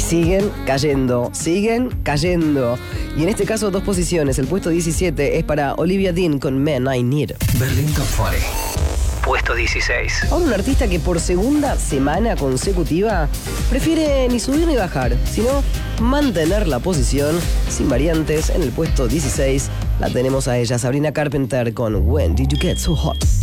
siguen cayendo. Y en este caso, 2 posiciones. El puesto 17 es para Olivia Dean con Men I Need. Berlín Top 40. Puesto 16. Ahora un artista que por segunda semana consecutiva prefiere ni subir ni bajar, sino mantener la posición sin variantes. En el puesto 16 la tenemos a ella, Sabrina Carpenter con When Did You Get So Hot.